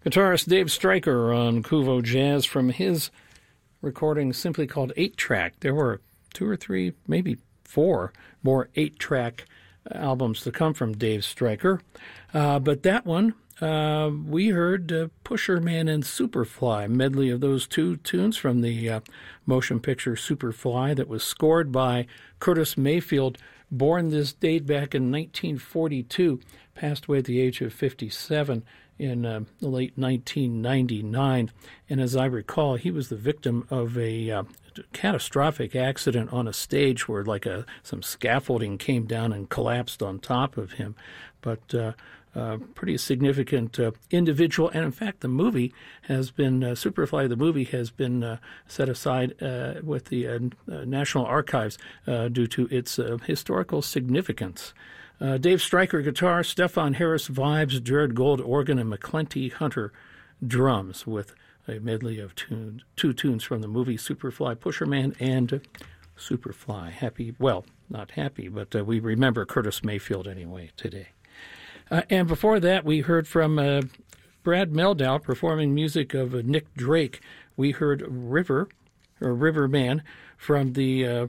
Guitarist Dave Stryker on Kuvo Jazz from his recording simply called 8-Track. There were 2 or 3, maybe 4 more 8-track albums to come from Dave Stryker. But that one, we heard Pusher Man and Superfly, medley of those two tunes from the motion picture Superfly that was scored by Curtis Mayfield, born this date back in 1942, passed away at the age of 57 in the late 1999. And as I recall, he was the victim of a catastrophic accident on a stage where some scaffolding came down and collapsed on top of him. But pretty significant individual. And in fact, the movie has been, Superfly, the movie has been set aside with the National Archives due to its historical significance. Dave Stryker guitar, Stefan Harris vibes, Jared Gold organ, and McClenty Hunter drums with a medley of two tunes from the movie Superfly, Pusher Man and Superfly. Happy, well, not happy, but we remember Curtis Mayfield anyway today. And before that, we heard from Brad Mehldau performing music of Nick Drake. We heard Riverman from the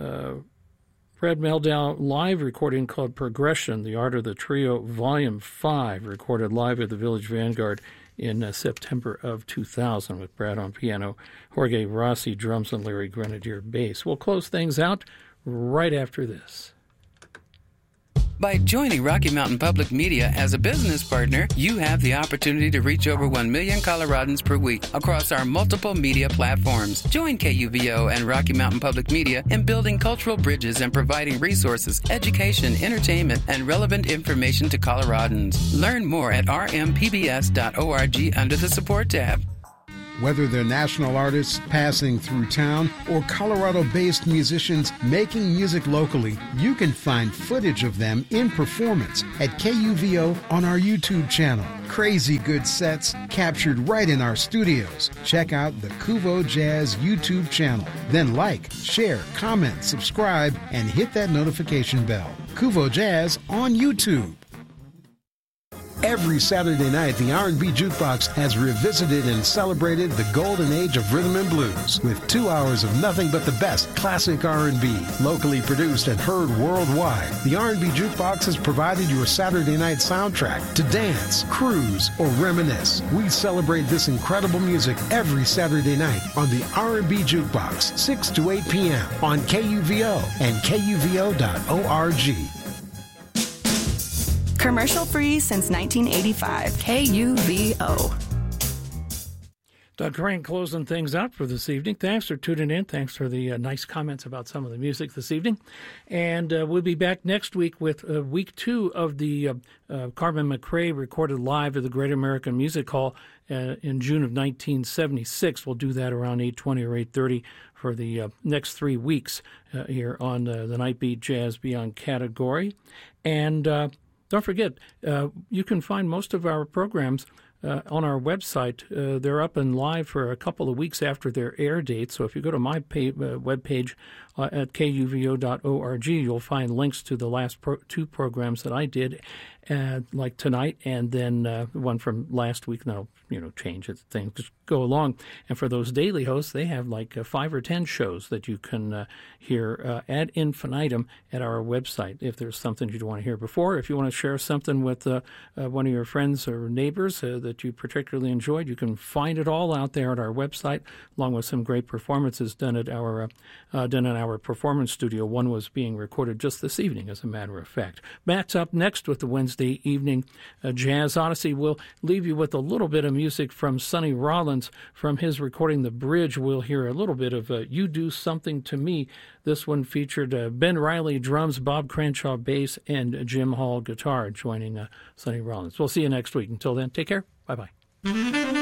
Brad Mehldau live recording called Progression, The Art of the Trio, Volume 5, recorded live at the Village Vanguard in September of 2000 with Brad on piano, Jorge Rossi drums, and Larry Grenadier bass. We'll close things out right after this. By joining Rocky Mountain Public Media as a business partner, you have the opportunity to reach over 1 million Coloradans per week across our multiple media platforms. Join KUVO and Rocky Mountain Public Media in building cultural bridges and providing resources, education, entertainment, and relevant information to Coloradans. Learn more at rmpbs.org under the Support tab. Whether they're national artists passing through town or Colorado-based musicians making music locally, you can find footage of them in performance at KUVO on our YouTube channel. Crazy good sets captured right in our studios. Check out the Kuvo Jazz YouTube channel. Then like, share, comment, subscribe, and hit that notification bell. Kuvo Jazz on YouTube. Every Saturday night, the R&B Jukebox has revisited and celebrated the golden age of rhythm and blues with 2 hours of nothing but the best classic R&B, locally produced and heard worldwide. The R&B Jukebox has provided your Saturday night soundtrack to dance, cruise, or reminisce. We celebrate this incredible music every Saturday night on the R&B Jukebox, 6 to 8 p.m. on KUVO and KUVO.org. Commercial-free since 1985. KUVO. Doug Crane closing things out for this evening. Thanks for tuning in. Thanks for the nice comments about some of the music this evening. And we'll be back next week with week 2 of the Carmen McRae recorded live at the Great American Music Hall in June of 1976. We'll do that around 8:20 or 8:30 for the next 3 weeks here on the Nightbeat Jazz Beyond category. And don't forget, you can find most of our programs on our website. They're up and live for a couple of weeks after their air date. So if you go to my webpage at kuvo.org, you'll find links to the last 2 programs that I did, like tonight, and then one from last week. Now, change it, things just go along. And for those daily hosts, they have like 5 or 10 shows that you can hear ad infinitum at our website. If there's something you'd want to hear before, if you want to share something with one of your friends or neighbors that you particularly enjoyed, you can find it all out there at our website, along with some great performances done at our in our performance studio. One was being recorded just this evening, as a matter of fact. Matt's up next with the Wednesday evening Jazz Odyssey. We'll leave you with a little bit of music from Sonny Rollins from his recording The Bridge. We'll hear a little bit of You Do Something to Me. This one featured Ben Riley drums, Bob Cranshaw bass, and Jim Hall guitar joining Sonny Rollins. We'll see you next week. Until then, take care. Bye-bye.